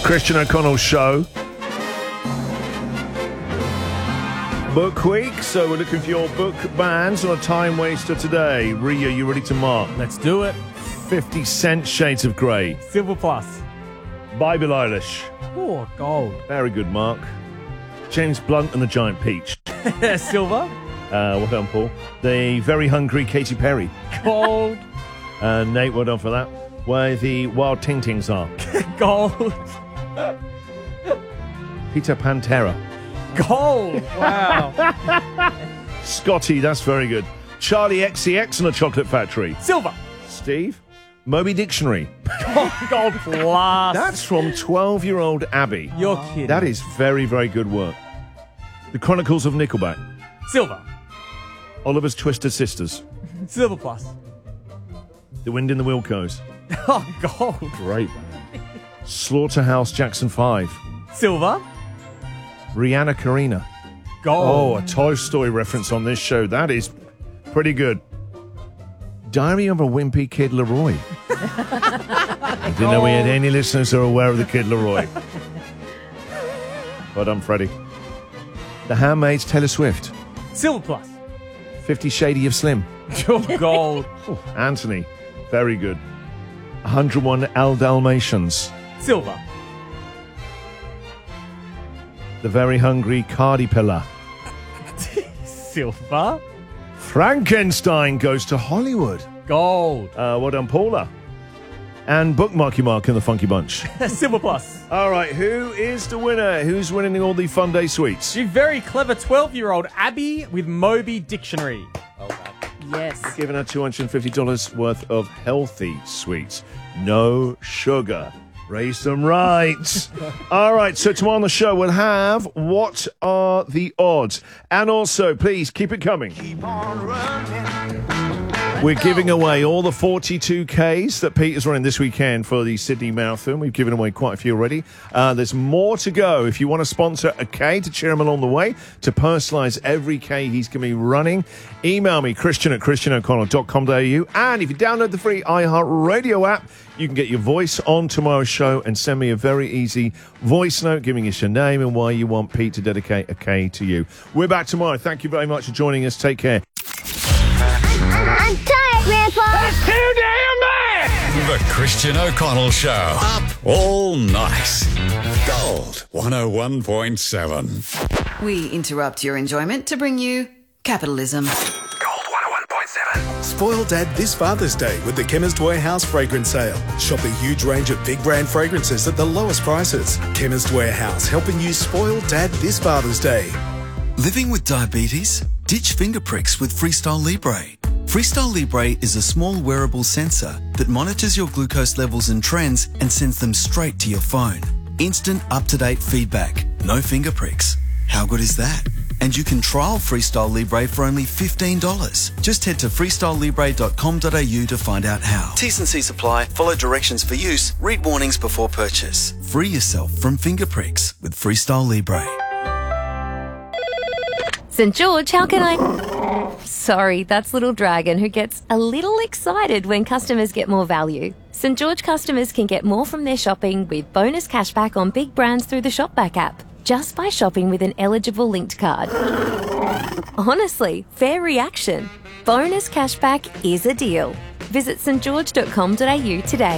Christian O'Connell Show. Book week, so we're looking for your book bans on a time waster today. Rhea, you ready to mark? Let's do it. 50 Cent Shades of Grey. Silver Plus. By Billie Eilish. Oh, gold. Very good, Mark. James Blunt and the Giant Peach. Silver. Well done, Paul. The Very Hungry Katy Perry. Gold. Nate, well done for that. Where the Wild Ting Tings are. Gold. Peter Pantera. Gold. Wow. Scotty, that's very good. Charlie XCX and the Chocolate Factory. Silver. Steve. Moby Dictionary. Gold Plus. That's from 12-year-old Abby. You're kidding. That is very, very good work. The Chronicles of Nickelback. Silver. Oliver's Twisted Sisters. Silver Plus. The Wind in the Wilcos. Oh, gold. Great. Slaughterhouse Jackson 5. Silver. Rihanna Karina. Gold. Oh, a Toy Story reference on this show. That is pretty good. Diary of a Wimpy Kid Leroy. I didn't know we had any listeners who are aware of the Kid Leroy. Well done, Freddie. The Handmaid's Taylor Swift. Silver Plus. 50 Shady of Slim. You're gold. Anthony. Very good. 101 Al Dalmatians. Silver. The Very Hungry Cardi Pillar. Silver. Frankenstein Goes to Hollywood. Gold. Well done, Paula. And Bookmarky Mark in the Funky Bunch. Silver Plus. All right, who is the winner? Who's winning all the Fun Day sweets? The very clever 12-year-old Abby with Moby Dictionary. Yes. Giving her $250 worth of healthy sweets. No sugar. Raise them right. All right, so tomorrow on the show we'll have What Are the Odds? And also, please, keep it coming. We're giving away all the 42Ks that Peter's running this weekend for the Sydney Marathon. We've given away quite a few already. There's more to go. If you want to sponsor a K to cheer him along the way, to personalise every K he's going to be running, email me, christian@christianoconnell.com.au. And if you download the free iHeartRadio app, you can get your voice on tomorrow's show and send me a very easy voice note giving us your name and why you want Pete to dedicate a K to you. We're back tomorrow. Thank you very much for joining us. Take care. I'm tired, Grandpa. That's too damn bad! The Christian O'Connell Show. Up all night. Gold 101.7. We interrupt your enjoyment to bring you capitalism. Gold 101.7. Spoil Dad this Father's Day with the Chemist Warehouse fragrance sale. Shop a huge range of big brand fragrances at the lowest prices. Chemist Warehouse, helping you spoil Dad this Father's Day. Living with diabetes? Ditch finger pricks with Freestyle Libre. Freestyle Libre is a small wearable sensor that monitors your glucose levels and trends and sends them straight to your phone. Instant, up-to-date feedback. No finger pricks. How good is that? And you can trial Freestyle Libre for only $15. Just head to freestylelibre.com.au to find out how. T's and C's apply. Follow directions for use. Read warnings before purchase. Free yourself from finger pricks with Freestyle Libre. St. George, how can I... Sorry, that's Little Dragon, who gets a little excited when customers get more value. St. George customers can get more from their shopping with bonus cashback on big brands through the Shopback app, just by shopping with an eligible linked card. Honestly, fair reaction. Bonus cashback is a deal. Visit stgeorge.com.au today.